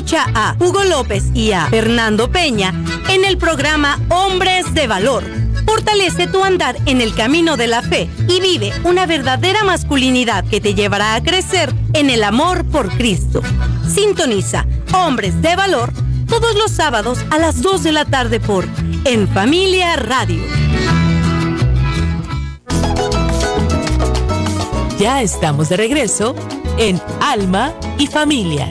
Escucha a Hugo López y a Fernando Peña en el programa Hombres de Valor. Fortalece tu andar en el camino de la fe y vive una verdadera masculinidad que te llevará a crecer en el amor por Cristo. Sintoniza Hombres de Valor todos los sábados a las 2 de la tarde por En Familia Radio. Ya estamos de regreso en Alma y Familia.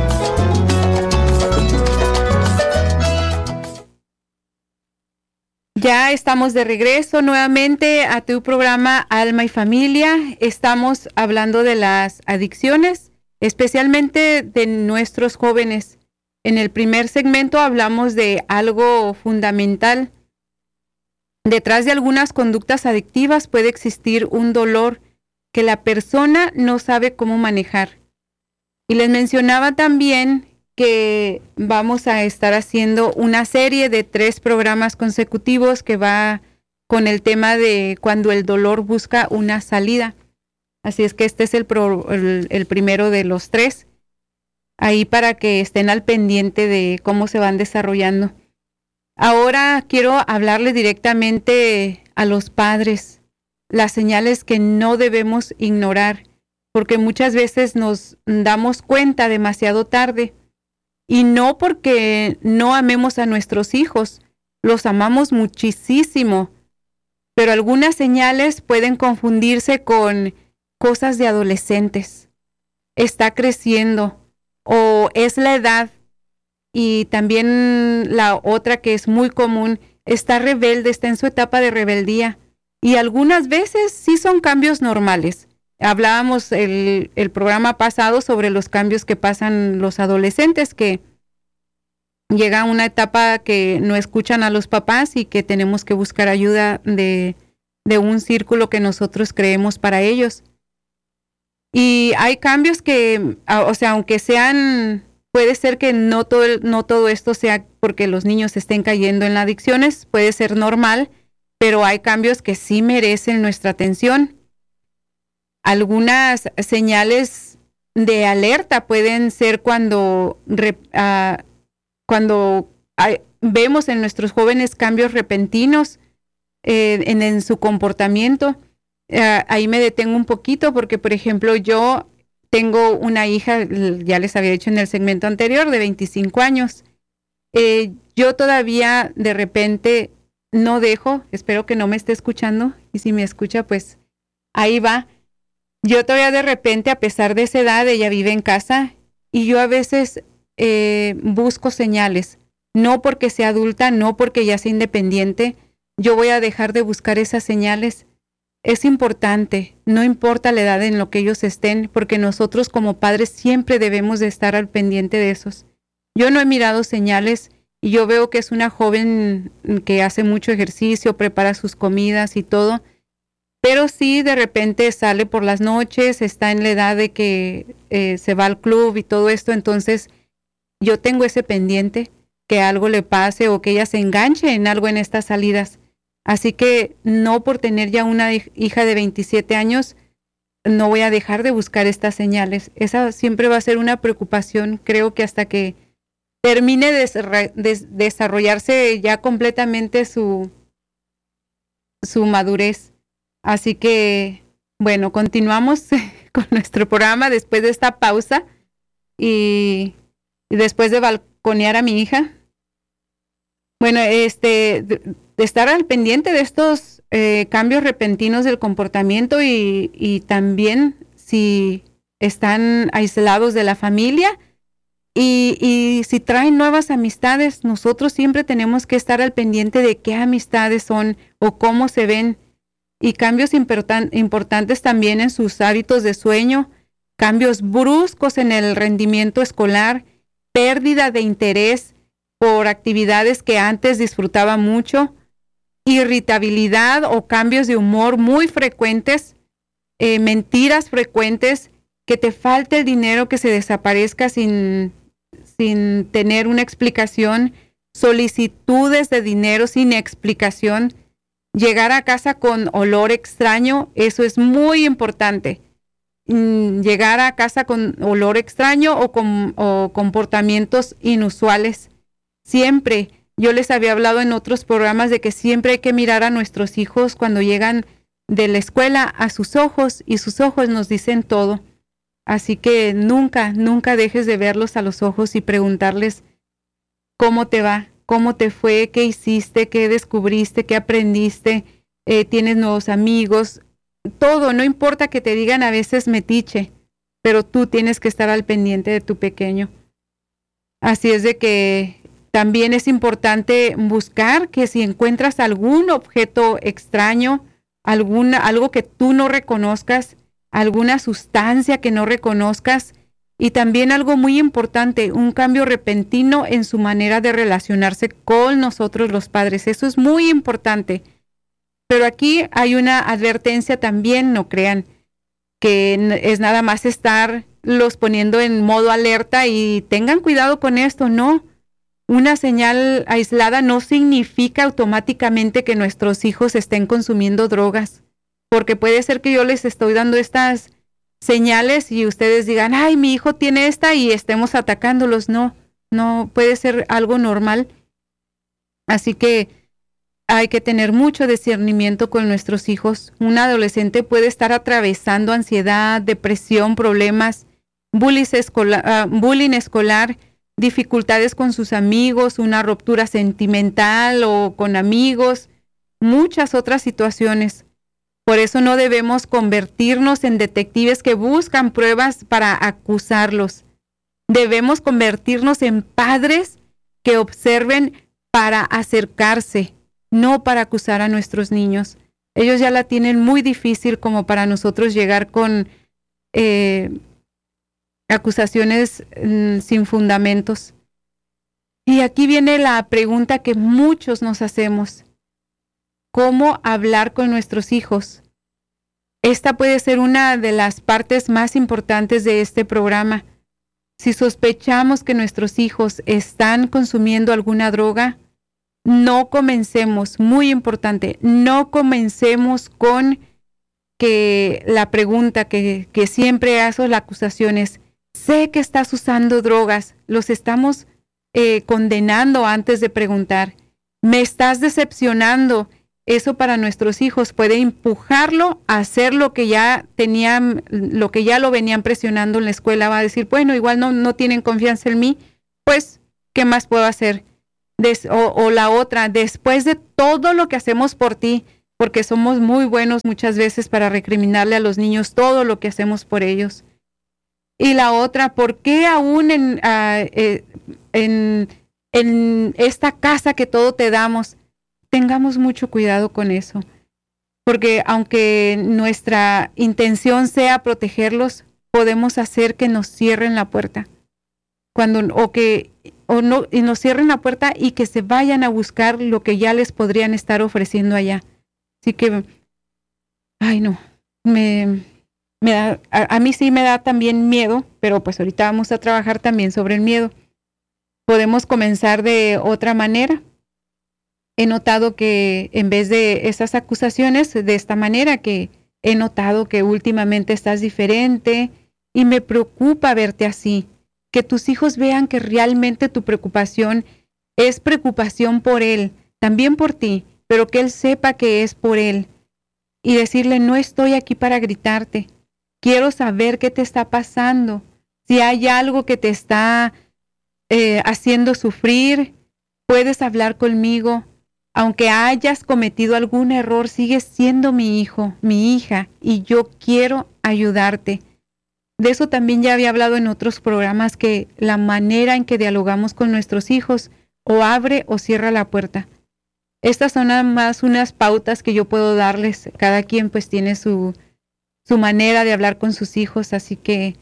Ya estamos de regreso nuevamente a tu programa Alma y Familia. Estamos hablando de las adicciones, especialmente de nuestros jóvenes. En el primer segmento hablamos de algo fundamental. Detrás de algunas conductas adictivas puede existir un dolor que la persona no sabe cómo manejar. Y les mencionaba también que vamos a estar haciendo una serie de 3 programas consecutivos que va con el tema de cuando el dolor busca una salida. Así es que este es el primero de los 3. Ahí para que estén al pendiente de cómo se van desarrollando. Ahora quiero hablarle directamente a los padres, las señales que no debemos ignorar, porque muchas veces nos damos cuenta demasiado tarde. Y no porque no amemos a nuestros hijos, los amamos muchísimo, pero algunas señales pueden confundirse con cosas de adolescentes. Está creciendo o es la edad. Y también la otra que es muy común, está rebelde, está en su etapa de rebeldía. Y algunas veces sí son cambios normales. Hablábamos el programa pasado sobre los cambios que pasan los adolescentes, que llega a una etapa que no escuchan a los papás y que tenemos que buscar ayuda de un círculo que nosotros creemos para ellos. Y hay cambios que, o sea, aunque sean, puede ser que no todo esto sea porque los niños estén cayendo en las adicciones, puede ser normal, pero hay cambios que sí merecen nuestra atención. Algunas señales de alerta pueden ser cuando vemos en nuestros jóvenes cambios repentinos en su comportamiento. Ahí me detengo un poquito porque, por ejemplo, yo tengo una hija, ya les había dicho en el segmento anterior, de 25 años. Yo todavía de repente no dejo, espero que no me esté escuchando, y si me escucha, pues ahí va. Yo todavía de repente, a pesar de esa edad, ella vive en casa y yo a veces busco señales. No porque sea adulta, no porque ya sea independiente, yo voy a dejar de buscar esas señales. Es importante, no importa la edad en lo que ellos estén, porque nosotros como padres siempre debemos de estar al pendiente de esos. Yo no he mirado señales y yo veo que es una joven que hace mucho ejercicio, prepara sus comidas y todo, pero sí de repente sale por las noches, está en la edad de que se va al club y todo esto, entonces yo tengo ese pendiente, que algo le pase o que ella se enganche en algo en estas salidas. Así que no por tener ya una hija de 27 años, no voy a dejar de buscar estas señales. Esa siempre va a ser una preocupación, creo que hasta que termine de desarrollarse ya completamente su madurez. Así que, bueno, continuamos con nuestro programa después de esta pausa y después de balconear a mi hija. Bueno, de estar al pendiente de estos cambios repentinos del comportamiento y también si están aislados de la familia y si traen nuevas amistades, nosotros siempre tenemos que estar al pendiente de qué amistades son o cómo se ven, y cambios importantes también en sus hábitos de sueño, cambios bruscos en el rendimiento escolar, pérdida de interés por actividades que antes disfrutaba mucho, irritabilidad o cambios de humor muy frecuentes, mentiras frecuentes, que te falte el dinero, que se desaparezca sin tener una explicación, solicitudes de dinero sin explicación, llegar a casa con olor extraño. Eso es muy importante. llegar a casa con olor extraño o comportamientos inusuales. Siempre, yo les había hablado en otros programas de que siempre hay que mirar a nuestros hijos cuando llegan de la escuela a sus ojos, y sus ojos nos dicen todo. Así que nunca dejes de verlos a los ojos y preguntarles cómo te va, cómo te fue, qué hiciste, qué descubriste, qué aprendiste, tienes nuevos amigos, todo. No importa que te digan a veces metiche, pero tú tienes que estar al pendiente de tu pequeño. Así es de que también es importante buscar que si encuentras algún objeto extraño, algo que tú no reconozcas, alguna sustancia que no reconozcas, y también algo muy importante, un cambio repentino en su manera de relacionarse con nosotros los padres. Eso es muy importante. Pero aquí hay una advertencia también, no crean que es nada más estarlos poniendo en modo alerta y tengan cuidado con esto. No, una señal aislada no significa automáticamente que nuestros hijos estén consumiendo drogas, porque puede ser que yo les estoy dando estas señales y ustedes digan, ay, mi hijo tiene esta, y estemos atacándolos. No puede ser algo normal. Así que hay que tener mucho discernimiento con nuestros hijos. Un adolescente puede estar atravesando ansiedad, depresión, problemas, bullying escolar, dificultades con sus amigos, una ruptura sentimental o con amigos, muchas otras situaciones. Por eso no debemos convertirnos en detectives que buscan pruebas para acusarlos. Debemos convertirnos en padres que observen para acercarse, no para acusar a nuestros niños. Ellos ya la tienen muy difícil como para nosotros llegar con acusaciones sin fundamentos. Y aquí viene la pregunta que muchos nos hacemos: ¿cómo hablar con nuestros hijos? Esta puede ser una de las partes más importantes de este programa. Si sospechamos que nuestros hijos están consumiendo alguna droga, no comencemos, muy importante, no comencemos con que la pregunta que siempre hago, la acusación es: sé que estás usando drogas. Los estamos condenando antes de preguntar. Me estás decepcionando. Eso para nuestros hijos puede empujarlo a hacer lo que ya tenían, lo que ya lo venían presionando en la escuela. Va a decir, bueno, igual no tienen confianza en mí, pues, ¿qué más puedo hacer? O la otra, después de todo lo que hacemos por ti, porque somos muy buenos muchas veces para recriminarle a los niños todo lo que hacemos por ellos. Y la otra, ¿por qué aún en esta casa que todo te damos? Tengamos mucho cuidado con eso, porque aunque nuestra intención sea protegerlos, podemos hacer que nos cierren la puerta. Y nos cierren la puerta y que se vayan a buscar lo que ya les podrían estar ofreciendo allá. Así que, ay no, a mí sí me da también miedo, pero pues ahorita vamos a trabajar también sobre el miedo. Podemos comenzar de otra manera. He notado que en vez de esas acusaciones, de esta manera, que he notado que últimamente estás diferente y me preocupa verte así. Que tus hijos vean que realmente tu preocupación es preocupación por él, también por ti, pero que él sepa que es por él. Y decirle, no estoy aquí para gritarte. Quiero saber qué te está pasando. Si hay algo que te está haciendo sufrir, puedes hablar conmigo. Aunque hayas cometido algún error, sigues siendo mi hijo, mi hija, y yo quiero ayudarte. De eso también ya había hablado en otros programas, que la manera en que dialogamos con nuestros hijos o abre o cierra la puerta. Estas son nada más unas pautas que yo puedo darles. Cada quien pues tiene su manera de hablar con sus hijos, así que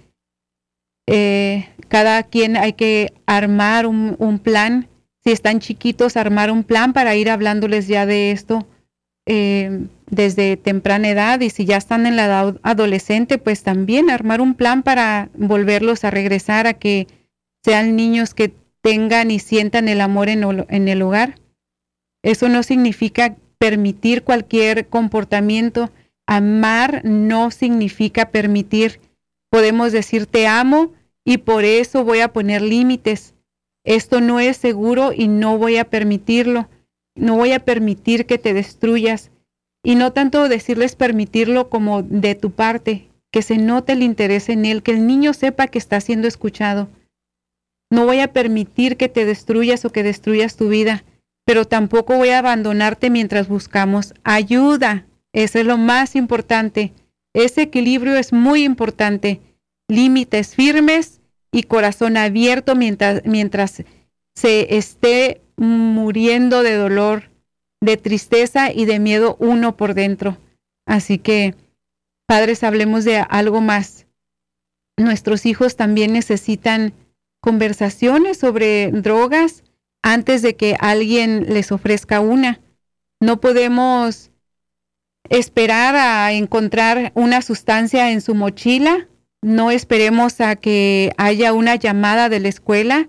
cada quien hay que armar un plan. Si están chiquitos, armar un plan para ir hablándoles ya de esto desde temprana edad. Y si ya están en la edad adolescente, pues también armar un plan para volverlos a regresar a que sean niños que tengan y sientan el amor en el hogar. Eso no significa permitir cualquier comportamiento. Amar no significa permitir Podemos decir te amo y por eso voy a poner límites. Esto no es seguro y no voy a permitirlo. No voy a permitir que te destruyas. Y no tanto decirles permitirlo como de tu parte, que se note el interés en él, que el niño sepa que está siendo escuchado. No voy a permitir que te destruyas o que destruyas tu vida, pero tampoco voy a abandonarte mientras buscamos ayuda. Eso es lo más importante. Ese equilibrio es muy importante. Límites firmes y corazón abierto mientras se esté muriendo de dolor, de tristeza y de miedo uno por dentro. Así que, padres, hablemos de algo más. Nuestros hijos también necesitan conversaciones sobre drogas antes de que alguien les ofrezca una. No podemos esperar a encontrar una sustancia en su mochila. No esperemos a que haya una llamada de la escuela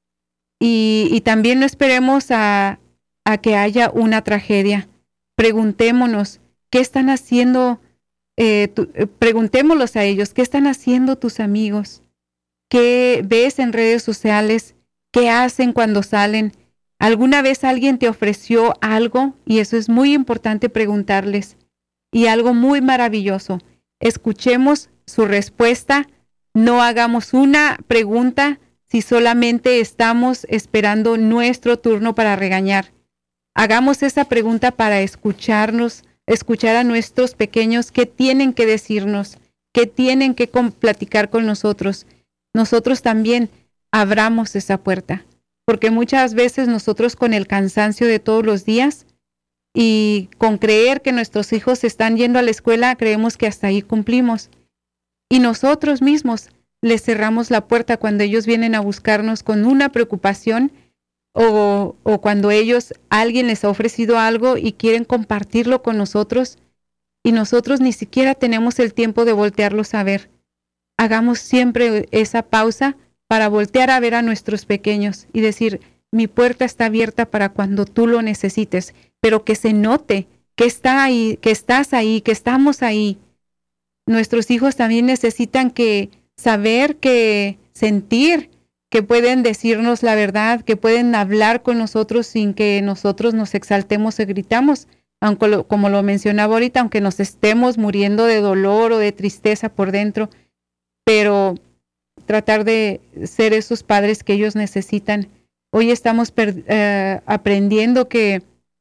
y también no esperemos a que haya una tragedia. Preguntémonos, ¿qué están haciendo? Preguntémoslos a ellos, ¿qué están haciendo tus amigos? ¿Qué ves en redes sociales? ¿Qué hacen cuando salen? ¿Alguna vez alguien te ofreció algo? Y eso es muy importante preguntarles. Y algo muy maravilloso, escuchemos su respuesta, no hagamos una pregunta si solamente estamos esperando nuestro turno para regañar. Hagamos esa pregunta para escuchar a nuestros pequeños qué tienen que decirnos, qué tienen que platicar con nosotros. Nosotros también abramos esa puerta, porque muchas veces nosotros con el cansancio de todos los días y con creer que nuestros hijos están yendo a la escuela, creemos que hasta ahí cumplimos. Y nosotros mismos les cerramos la puerta cuando ellos vienen a buscarnos con una preocupación o cuando alguien les ha ofrecido algo y quieren compartirlo con nosotros y nosotros ni siquiera tenemos el tiempo de voltearlos a ver. Hagamos siempre esa pausa para voltear a ver a nuestros pequeños y decir, mi puerta está abierta para cuando tú lo necesites, pero que se note que está ahí, que estás ahí, que estamos ahí. Nuestros hijos también necesitan saber, sentir que pueden decirnos la verdad, que pueden hablar con nosotros sin que nosotros nos exaltemos o gritamos, aunque como lo mencionaba ahorita, aunque nos estemos muriendo de dolor o de tristeza por dentro, pero tratar de ser esos padres que ellos necesitan. Hoy estamos aprendiendo que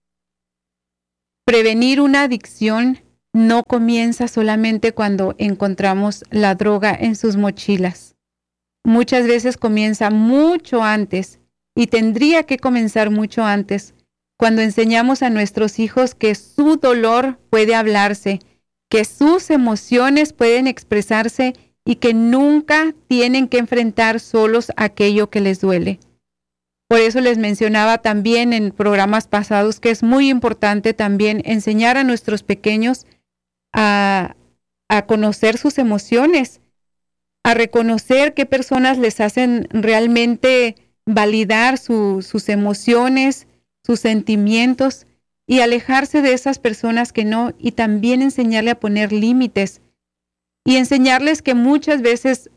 prevenir una adicción no comienza solamente cuando encontramos la droga en sus mochilas. Muchas veces comienza mucho antes y tendría que comenzar mucho antes, cuando enseñamos a nuestros hijos que su dolor puede hablarse, que sus emociones pueden expresarse y que nunca tienen que enfrentar solos aquello que les duele. Por eso les mencionaba también en programas pasados que es muy importante también enseñar a nuestros pequeños a conocer sus emociones, a reconocer qué personas les hacen realmente validar sus emociones, sus sentimientos y alejarse de esas personas que no, y también enseñarle a poner límites y enseñarles que muchas veces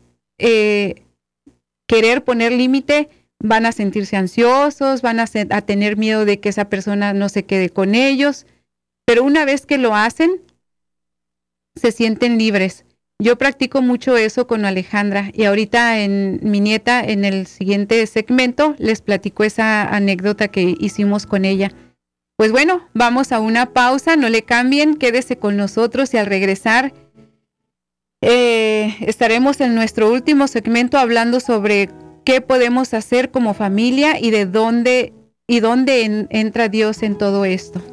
querer poner límite van a sentirse ansiosos, van a tener miedo de que esa persona no se quede con ellos, pero una vez que lo hacen, se sienten libres. Yo practico mucho eso con Alejandra y ahorita en mi nieta, en el siguiente segmento, les platico esa anécdota que hicimos con ella. Pues bueno, vamos a una pausa, no le cambien, quédese con nosotros y al regresar estaremos en nuestro último segmento hablando sobre qué podemos hacer como familia y de dónde entra Dios en todo esto.